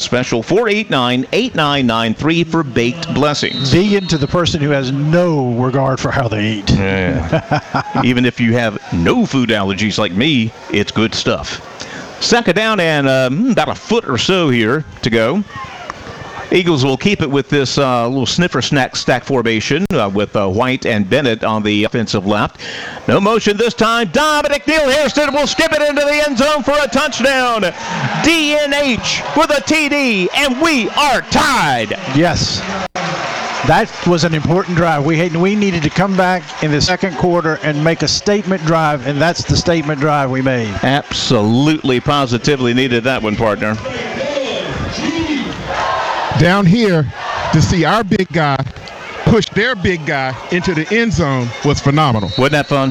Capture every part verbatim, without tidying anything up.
special, four eight nine, eight nine nine three for baked blessings. Vegan to the person who has no regard for how they eat. Yeah. Even if you have no food allergies like me, it's good stuff. Second down and um, about a foot or so here to go. Eagles will keep it with this uh, little sniffer snack stack formation uh, with uh, White and Bennett on the offensive left. No motion this time. Dominic Neal Hairston will skip it into the end zone for a touchdown. D N H with a T D, and we are tied. Yes. That was an important drive. We had, we needed to come back in the second quarter and make a statement drive, and that's the statement drive we made. Absolutely, positively needed that one, partner. Down here, to see our big guy push their big guy into the end zone was phenomenal. Wasn't that fun?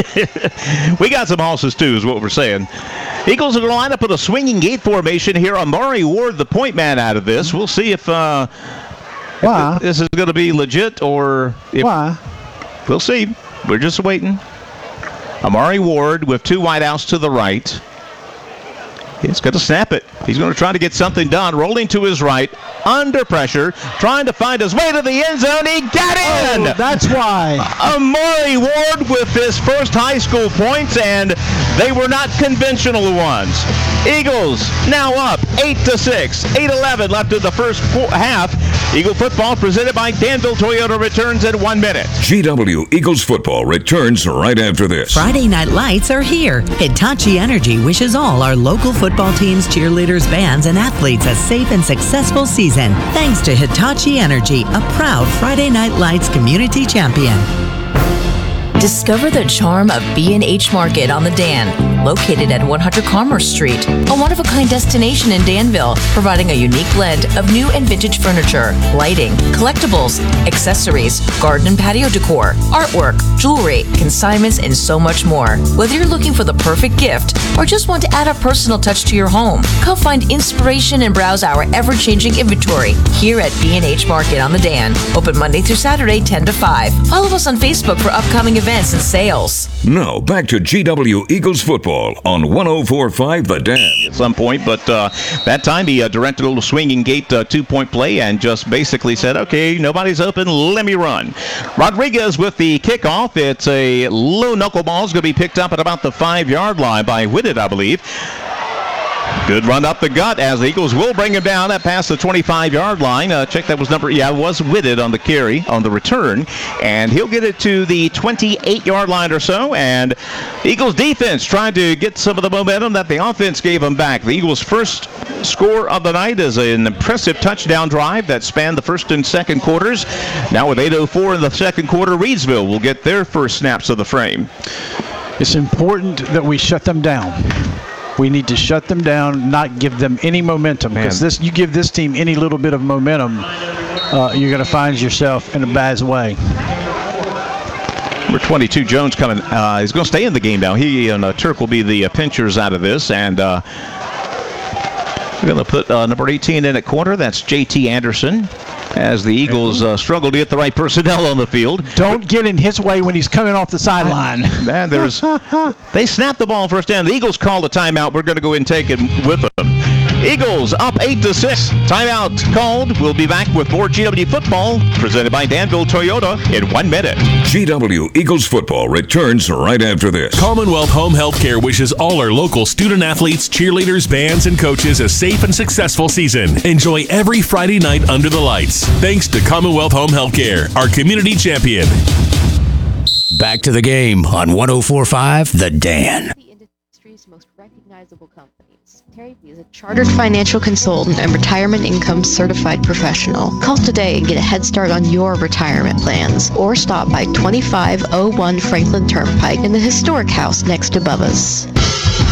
We got some horses, too, is what we're saying. Eagles are going to line up with a swinging gate formation here. Amari Ward, the point man out of this. We'll see if, uh, Why? if this is going to be legit or if... Why? We'll see. We're just waiting. Amari Ward with two wideouts to the right. He's going to snap it. He's going to try to get something done. Rolling to his right, under pressure, trying to find his way to the end zone. He got in! Oh, that's why. Amari Ward with his first high school points, and they were not conventional ones. Eagles now up eight to six. eight eleven left in the first half. Eagle football presented by Danville Toyota returns in one minute. G W Eagles football returns right after this. Friday Night Lights are here. Hitachi Energy wishes all our local football teams, cheerleaders, bands, and athletes a safe and successful season. Thanks to Hitachi Energy, a proud Friday Night Lights community champion. Discover the charm of B and H Market on the Dan, located at one hundred Commerce Street, a one-of-a-kind destination in Danville, providing a unique blend of new and vintage furniture, lighting, collectibles, accessories, garden and patio decor, artwork, jewelry, consignments, and so much more. Whether you're looking for the perfect gift or just want to add a personal touch to your home, come find inspiration and browse our ever-changing inventory here at B and H Market on the Dan. Open Monday through Saturday, ten to five. Follow us on Facebook for upcoming events and sales. Now, back to G W Eagles football on one oh four point five The Dan. At some point, but uh, that time he uh, directed a little swinging gate uh, two-point play and just basically said, okay, nobody's open, let me run. Rodriguez with the kickoff. It's a low knuckleball. It's going to be picked up at about the five-yard line by Whitted, I believe. Good run up the gut as the Eagles will bring him down at past the twenty-five-yard line. Uh, check that was number, yeah, it was Whitted on the carry, on the return. And he'll get it to the twenty-eight-yard line or so. And Eagles defense trying to get some of the momentum that the offense gave them back. The Eagles' first score of the night is an impressive touchdown drive that spanned the first and second quarters. Now with eight oh four in the second quarter, Reidsville will get their first snaps of the frame. It's important that we shut them down. We need to shut them down, not give them any momentum. Because this, you give this team any little bit of momentum, uh, you're going to find yourself in a bad way. Number twenty-two, Jones, coming. Uh, he's going to stay in the game now. He and uh, Turk will be the uh, pinchers out of this. And uh, we're going to put uh, number eighteen in at corner. That's J T Anderson. As the Eagles uh, struggle to get the right personnel on the field. Don't get in his way when he's coming off the sideline. Man, there's they snapped the ball first down. The Eagles called a timeout. We're going to go and take it with them. Eagles up eight to six. Timeout called. We'll be back with more G W football presented by Danville Toyota in one minute. G W Eagles football returns right after this. Commonwealth Home Healthcare wishes all our local student athletes, cheerleaders, bands, and coaches a safe and successful season. Enjoy every Friday night under the lights. Thanks to Commonwealth Home Healthcare, our community champion. Back to the game on one oh four point five The Dan. The industry's most recognizable companies. Terry B is a chartered financial consultant and retirement income certified professional. Call today and get a head start on your retirement plans, or stop by twenty-five oh one Franklin Turnpike in the historic house next to Bubba's.